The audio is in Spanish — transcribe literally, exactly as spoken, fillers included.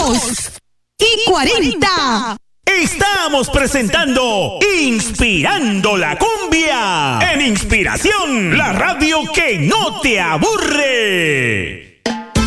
dos y cuarenta. Estamos presentando Inspirando la Cumbia en Inspiración, la radio que no te aburre.